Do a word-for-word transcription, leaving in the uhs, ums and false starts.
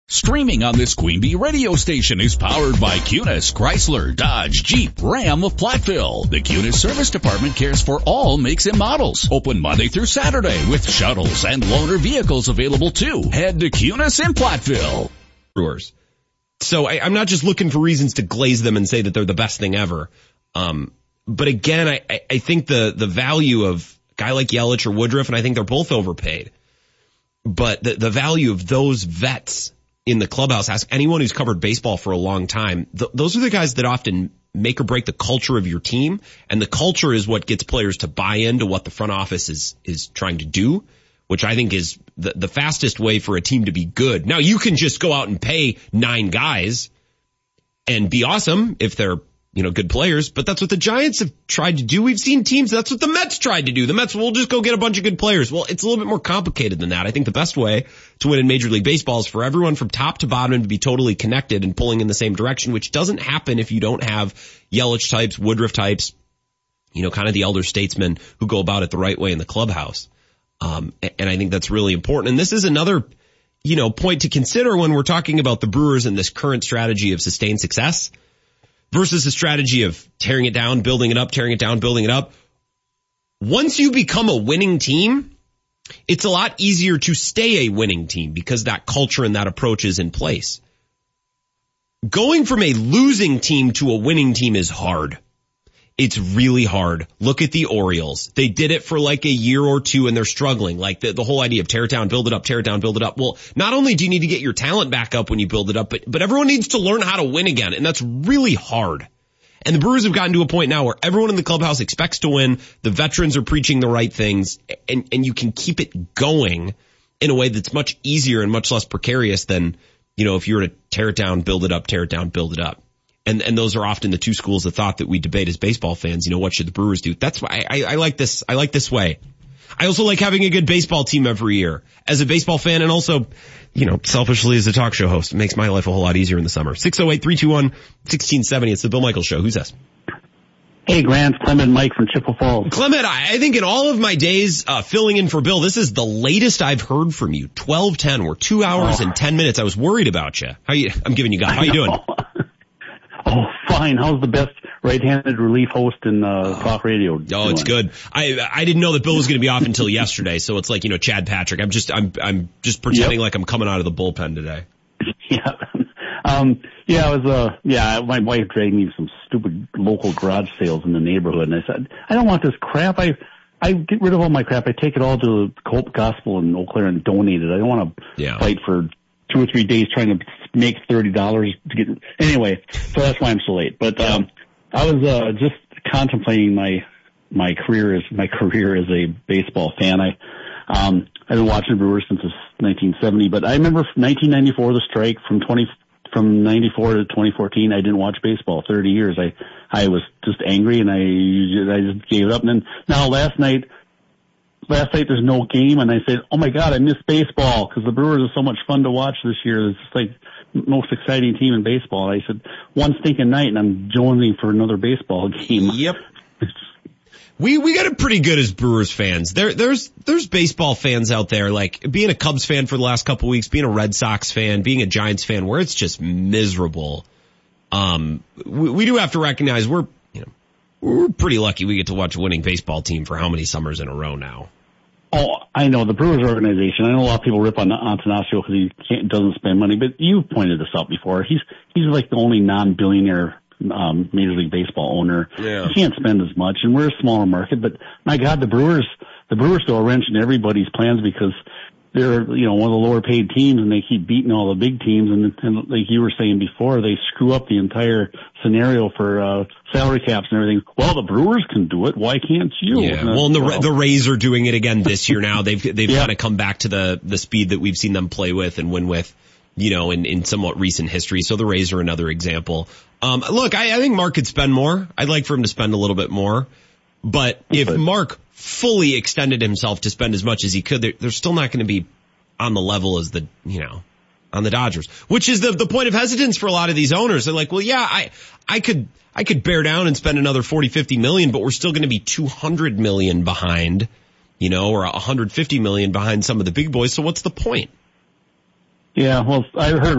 Streaming on this Queen Bee radio station is powered by Cunis, Chrysler, Dodge, Jeep, Ram of Platteville. The Cunis Service Department cares for all makes and models. Open Monday through Saturday with shuttles and loaner vehicles available too. Head to Cunis in Platteville. Brewers. So I, I'm not just looking for reasons to glaze them and say that they're the best thing ever. Um, but again, I, I, I think the, the value of a guy like Yelich or Woodruff, and I think they're both overpaid. But the, the value of those vets in the clubhouse, ask anyone who's covered baseball for a long time, th- those are the guys that often make or break the culture of your team. And the culture is what gets players to buy into what the front office is, is trying to do, which I think is the, the fastest way for a team to be good. Now, you can just go out and pay nine guys and be awesome if they're, you know, good players, but that's what the Giants have tried to do. We've seen teams, that's what the Mets tried to do. The Mets will just go get a bunch of good players. Well, it's a little bit more complicated than that. I think the best way to win in Major League Baseball is for everyone from top to bottom to be totally connected and pulling in the same direction, which doesn't happen if you don't have Yelich types, Woodruff types, you know, kind of the elder statesmen who go about it the right way in the clubhouse. Um, and I think that's really important. And this is another, you know, point to consider when we're talking about the Brewers and this current strategy of sustained success versus a strategy of tearing it down, building it up, tearing it down, building it up. Once you become a winning team, it's a lot easier to stay a winning team because that culture and that approach is in place. Going from a losing team to a winning team is hard. It's really hard. Look at the Orioles. They did it for like a year or two and they're struggling. Like the, the whole idea of tear it down, build it up, tear it down, build it up. Well, not only do you need to get your talent back up when you build it up, but, but everyone needs to learn how to win again. And that's really hard. And the Brewers have gotten to a point now where everyone in the clubhouse expects to win. The veterans are preaching the right things and, and you can keep it going in a way that's much easier and much less precarious than, you know, if you were to tear it down, build it up, tear it down, build it up. And, and those are often the two schools of thought that we debate as baseball fans. You know, what should the Brewers do? That's why I, I, I like this. I like this way. I also like having a good baseball team every year as a baseball fan and also, you know, selfishly as a talk show host. It makes my life a whole lot easier in the summer. six oh eight, three two one, one six seven oh. It's the Bill Michaels Show. Who's this? Hey, Grant, Clement Mike from Chippewa Falls. Clement, I, I think in all of my days uh, filling in for Bill, this is the latest I've heard from you. twelve ten. We're two hours oh. and ten minutes. I was worried about you. How you? I'm giving you God. How you doing? Oh, fine. How's the best right-handed relief host in uh, talk radio Oh, doing? It's good. I I didn't know that Bill was going to be off until yesterday, so it's like, you know, Chad Patrick. I'm just I'm I'm just pretending yep. like I'm coming out of the bullpen today. Yeah. Um yeah, I was uh yeah, my wife dragged me to some stupid local garage sales in the neighborhood and I said, I don't want this crap. I I get rid of all my crap. I take it all to the Hope Gospel in Eau Claire and donate it. I don't want to yeah. fight for two or three days trying to make thirty dollars to get, anyway, so that's why I'm so late. But, um, I was, uh, just contemplating my, my career as, my career as a baseball fan. I, um, I've been watching the Brewers since nineteen seventy, but I remember nineteen ninety-four, the strike from twenty, from ninety-four to twenty fourteen, I didn't watch baseball thirty years. I, I was just angry and I, I just gave it up. And then now last night, Last night there's no game, and I said, "Oh my God, I miss baseball because the Brewers are so much fun to watch this year. It's just like the most exciting team in baseball." And I said, "One stinking night, and I'm jonesing for another baseball game." Yep. We we got it pretty good as Brewers fans. There there's there's baseball fans out there, like being a Cubs fan for the last couple of weeks, being a Red Sox fan, being a Giants fan, where it's just miserable. Um, we, we do have to recognize we're you know we're pretty lucky we get to watch a winning baseball team for how many summers in a row now. Oh, I know the Brewers organization. I know a lot of people rip on Antanasio because he can't, doesn't spend money, but you've pointed this out before. He's he's like the only non-billionaire um, Major League Baseball owner. Yeah. He can't spend as much, and we're a smaller market. But my God, the Brewers, the Brewers throw a wrench in everybody's plans because they're, you know, one of the lower paid teams, and they keep beating all the big teams. And, and like you were saying before, they screw up the entire scenario for uh, salary caps and everything. Well, the Brewers can do it. Why can't you? Yeah. Well, and the well, the Rays are doing it again this year now. They've they've yeah. kind of come back to the the speed that we've seen them play with and win with, you know, in in somewhat recent history. So the Rays are another example. Um, look, I, I think Mark could spend more. I'd like for him to spend a little bit more. But if Mark fully extended himself to spend as much as he could, they're, they're still not going to be on the level as the, you know, on the Dodgers, which is the the point of hesitance for a lot of these owners. They're like, well, yeah, I, I could, I could bear down and spend another forty, fifty million, but we're still going to be two hundred million behind, you know, or one hundred fifty million behind some of the big boys. So what's the point? Yeah, well, I heard